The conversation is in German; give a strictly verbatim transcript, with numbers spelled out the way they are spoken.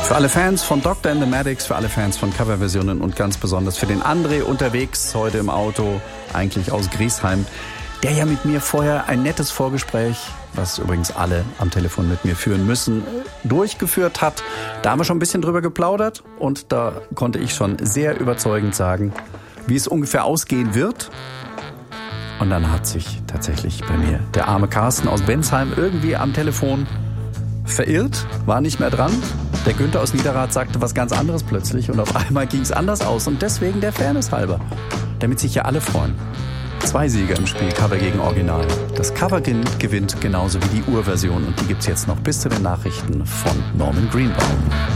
Für alle Fans von Doctor and the Maddox, für alle Fans von Coverversionen und ganz besonders für den André unterwegs heute im Auto, eigentlich aus Griesheim, der ja mit mir vorher ein nettes Vorgespräch, was übrigens alle am Telefon mit mir führen müssen, durchgeführt hat. Da haben wir schon ein bisschen drüber geplaudert und da konnte ich schon sehr überzeugend sagen, wie es ungefähr ausgehen wird. Und dann hat sich tatsächlich bei mir der arme Carsten aus Bensheim irgendwie am Telefon verirrt, war nicht mehr dran. Der Günther aus Niederrad sagte was ganz anderes plötzlich und auf einmal ging es anders aus. Und deswegen der Fairness halber, damit sich ja alle freuen. Zwei Sieger im Spiel, Cover gegen Original. Das Cover gewinnt genauso wie die Urversion und die gibt's jetzt noch bis zu den Nachrichten von Norman Greenbaum.